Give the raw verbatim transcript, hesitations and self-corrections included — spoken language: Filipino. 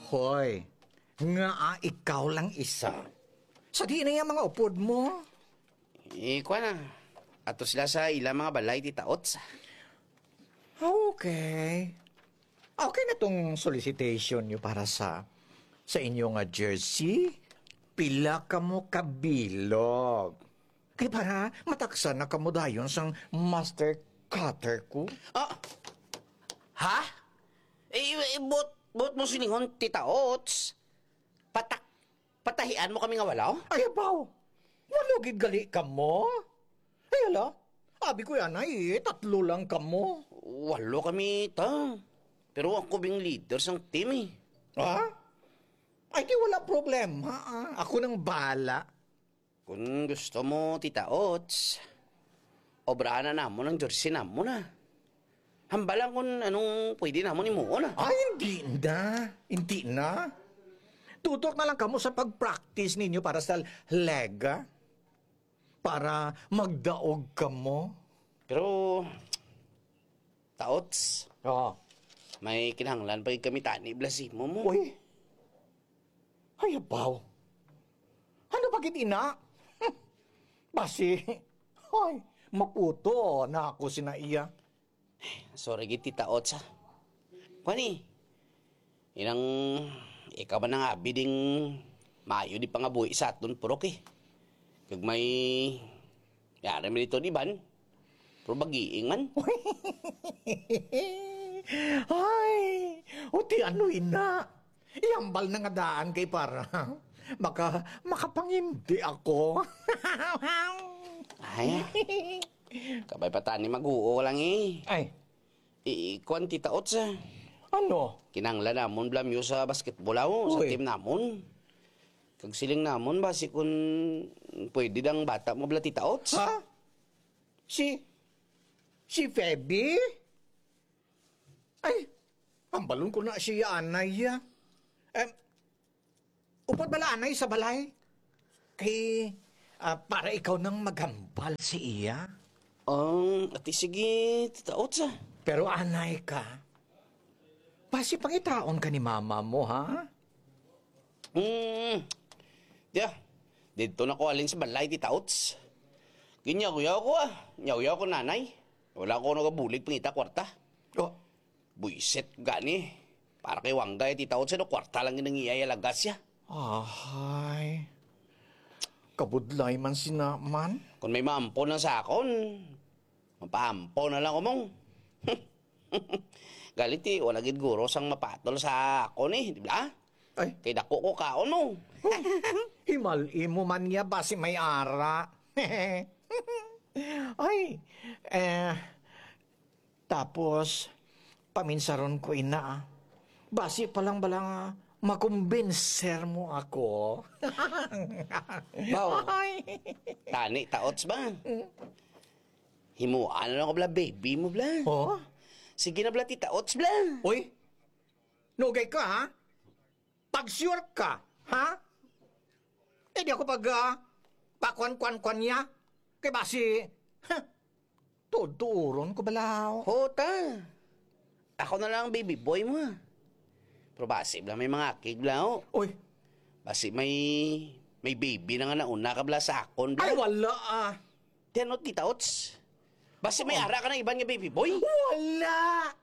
Hoy, nga ah, ikaw lang isa. Sa di na yung mga upod mo. Eh, kwa na. Ato sila sa ilang mga balay, Tita Ots. Okay. Okay na tong solicitation nyo para sa sa inyong nga jersey. Pila ka mo kabilog. Kaya para mataksan na kamo dayon sang master cutter ko. Ah! Ha? Eh, eh bot, bot mo siningon, Tita Ots. Patak, patahian mo kami nga walaw? Ay, abaw. Walo gid gali ka mo. Ay, ala. Abi ko yan ay, tatlo lang ka mo. Walo kami, ta. Pero ako bing leader sang team eh. Ha? Ay, di wala problem, ha? Ako nang bala. Kung gusto mo, Tita Ots, obrahan na namon ang jersey namon na. Hambalang kung anong pwede namon imuo na. Ay, hindi na. Hindi na. Tutok na lang kamo sa pag-practice ninyo para sa lega. Para magdaog kamo. Pero, Taots, Oo. may kinahanglan pa kami tani blasimo mo. Uy. Ay, abaw. Ano bakit ina? Basi, ay, maputo na ako sinaiya. Sorry, git, Tita Ots, ha. Kwani, inang ikaw ba nang abi ding mayo di pa nga buhi sa aton purok eh. Kag may yari mo dito di ban, pero bagiing man. Ay, uti ano ina. Iambal na nga daan kay para maka, makapangindi ako. Ay, kabay pa tani mag-uo lang eh. Ay, Ikwan, Tita Ots, ha. ano? Kinangla namon blamyo sa basketball ako, sa Uy. team namon. Kag siling namon, basi kung pwede dang bata mo bala, Tita Ots. Ha? Si, si Feby? Ay, ambalon ko na siya anay. ah. Eh, upod bala anay sa balay? Kay, ah, para ikaw nang maghambal si iya. Ang, ati sige, Tita Ots, ha. Pero anay ka. Basi pangitaon ka ni mama mo, ha? Hmm, diya, dito na ko alin sa balay, Tita Ots. Ginyaw-yaw ko ah, nyaw-yaw ko nanay. Wala ko nagabulig pangita kwarta. Oh, Buiset gani, para kay Wangga, Tita Ots, ano, kwarta lang ginangiyaya lagas ya. ahay. Kabudlay man sinaman. Kung may maampon na sa akon, mapaampon na lang ko mong. Galit eh, wala gid guro sang mapatol sa akon eh, di ba? Ay, Kay dako ko kaon no. himali mo man niya basi may ara. Ay, eh, tapos, paminsaron ko ina. Basi palang balang makumbinser mo ako. Bao, Ay, tani, Taots ba? Himuan na lang ko bla, baby mo bla. oh? Sige na bla, Tita Ots bla. Uy, nugay ka ha? Pag-sure ka, ha? Eh di ako pag uh, pakwan-kwan-kwan niya. Kay basi, ha? Tuturon ko balaw. Hota. Ako na lang ang baby boy mo ha. Pero basi bla, may mga akig bla ho. Uy, Basi may, may baby na nga nauna ka bla sa akon bla. ay wala ah. Tiyan o, Tita Ots. Basi may ara ka na iban nga baby boy. Wala!